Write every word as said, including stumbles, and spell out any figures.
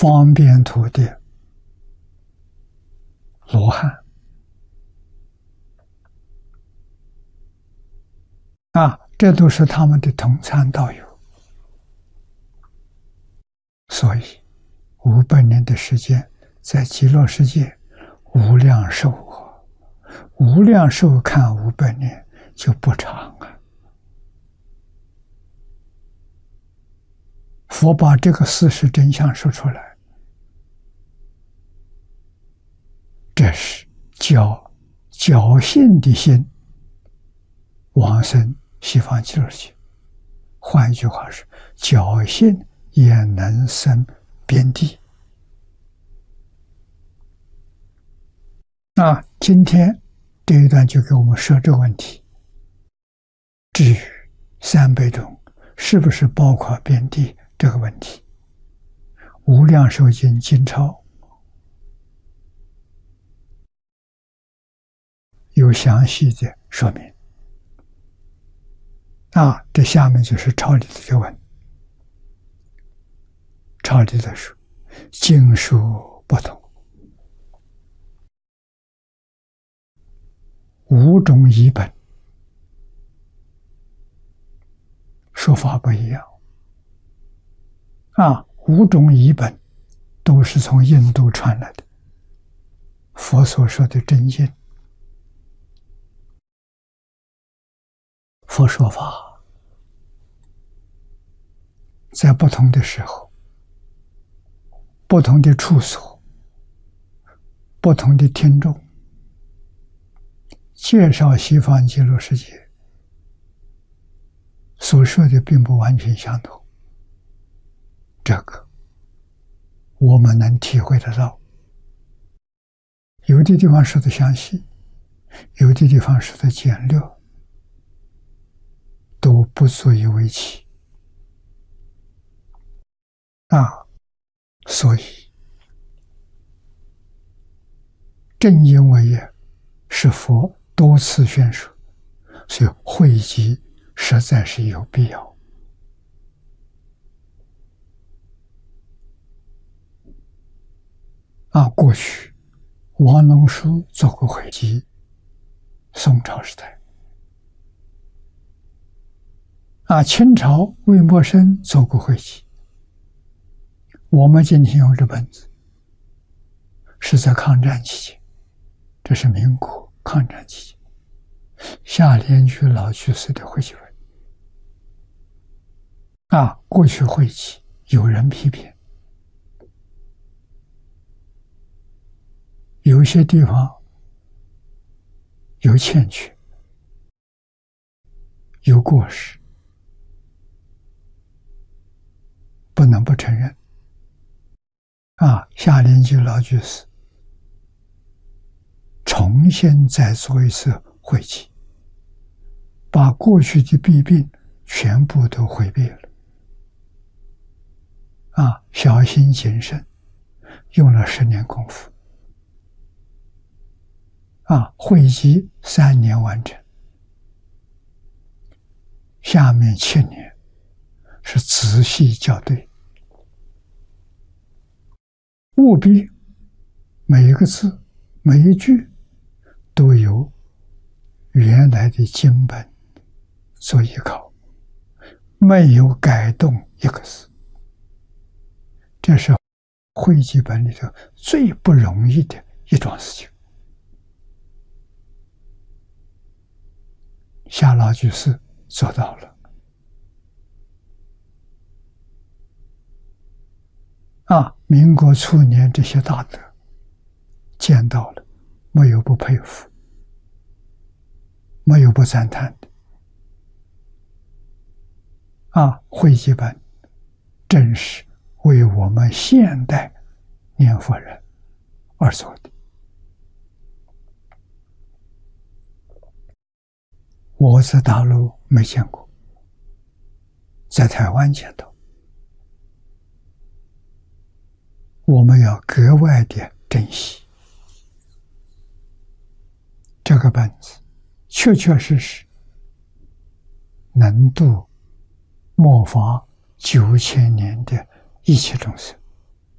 方便图的罗汉啊，这都是他们的同参道友。所以五百年的时间，在极乐世界无量寿啊，无量寿看五百年就不长啊。佛把这个事实真相说出来，这是侥侥幸的心往生西方极乐世界。换一句话是，侥幸也能生边地。那今天这一段就给我们说这个问题：至于三辈中是不是包括边地这个问题，无量寿经经钞有详细的说明。啊，这下面就是抄里的这问。抄里的说，经书不同，五种译本说法不一样。啊，五种译本都是从印度传来的，佛所说的真经。佛说法在不同的时候、不同的处所、不同的听众，介绍西方极乐世界所说的并不完全相同，这个我们能体会得到。有的地方说的详细，有的地方说的简略，都不足以为奇啊！所以正因为也是佛多次宣说，所以汇集实在是有必要。啊，过去王龙书做过汇集，宋朝时代。啊，清朝魏默生做过汇集。我们今天用这本子，是在抗战期间，这是民国抗战期间，夏联居老居士的汇集本。啊，过去汇集有人批评，有些地方有欠缺，有过失，不能不承认。啊，夏联居老居士重新再做一次汇集，把过去的弊病全部都回避了。啊，小心谨慎，用了十年功夫。啊，汇集三年完成，下面七年是仔细校对，务必每一个字、每一句都有原来的经本做依靠，没有改动一个字。这是汇集本里头最不容易的一桩事情。夏老居士做到了。啊，民国初年这些大德见到了，没有不佩服，没有不赞叹的。啊，汇集本正是为我们现代念佛人而做的。我在大陆没见过，在台湾见到。我们要格外的珍惜这个本子，确确实实能度末法九千年的一切众生。